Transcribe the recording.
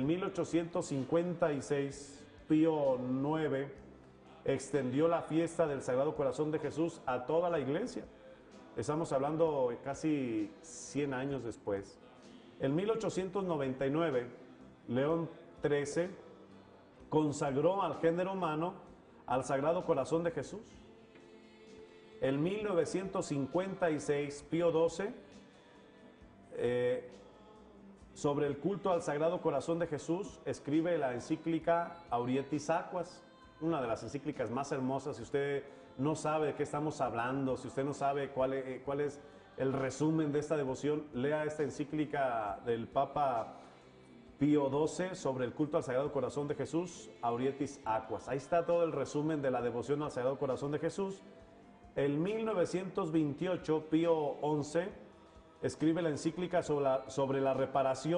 En 1856, Pío IX extendió la fiesta del Sagrado Corazón de Jesús a toda la iglesia. Estamos hablando casi 100 años después. En 1899, León XIII consagró al género humano al Sagrado Corazón de Jesús. En 1956, Pío XII, sobre el culto al Sagrado Corazón de Jesús, escribe la encíclica Aurietis Aquas, una de las encíclicas más hermosas. Si usted no sabe de qué estamos hablando, si usted no sabe cuál es el resumen de esta devoción, lea esta encíclica del Papa Pío XII sobre el culto al Sagrado Corazón de Jesús, Aurietis Aquas. Ahí está todo el resumen de la devoción al Sagrado Corazón de Jesús. En 1928, Pío XI escribe la encíclica sobre la reparación